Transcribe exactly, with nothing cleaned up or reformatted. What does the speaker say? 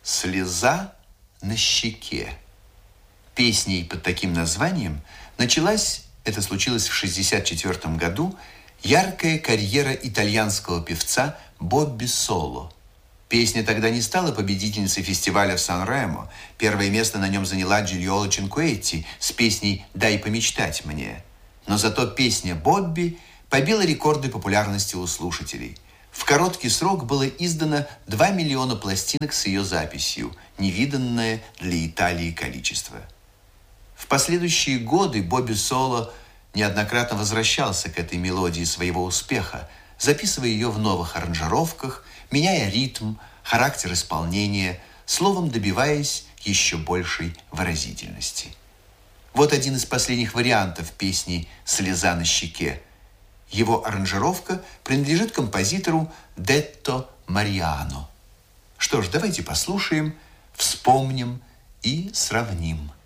«Слеза на щеке». Песней под таким названием началась, это случилось в шестьдесят четвёртом году, яркая карьера итальянского певца Бобби Соло. Песня тогда не стала победительницей фестиваля в Сан-Ремо. Первое место на нем заняла Джульиола Чинкуэтти с песней «Дай помечтать мне». Но зато песня Бобби побила рекорды популярности у слушателей. В короткий срок было издано два миллиона пластинок с ее записью, невиданное для Италии количество. В последующие годы Бобби Соло неоднократно возвращался к этой мелодии своего успеха, записывая ее в новых аранжировках, меняя ритм, характер исполнения, словом, добиваясь еще большей выразительности. Вот один из последних вариантов песни «Слеза на щеке». Его аранжировка принадлежит композитору Детто Мариано. Что ж, давайте послушаем, вспомним и сравним.